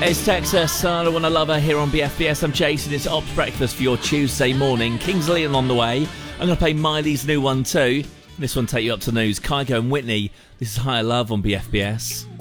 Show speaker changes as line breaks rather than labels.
It's Texas, I Don't Wanna Love Her here on BFBS. I'm Jason, it's Ops Breakfast for your Tuesday morning. Kings of Leon on the way. I'm going to play Miley's new one too. This one take you up to news. Kygo and Whitney, this is Higher Love on BFBS.